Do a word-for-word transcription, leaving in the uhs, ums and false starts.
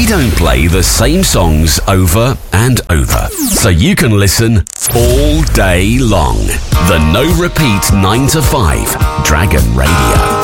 We don't play the same songs over and over, so you can listen all day long. The No Repeat nine to five Dragon Radio.